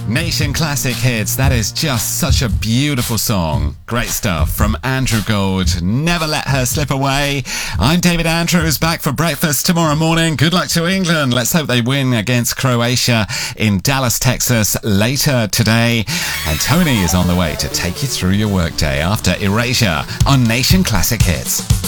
Nation Classic Hits, that is just such a beautiful song. Great stuff from Andrew Gold. Never let her slip away. I'm David Andrews, back for breakfast tomorrow morning. Good luck to England. Let's hope they win against Croatia in Dallas, Texas later today. And Tony is on the way to take you through your workday after Erasure on Nation Classic Hits.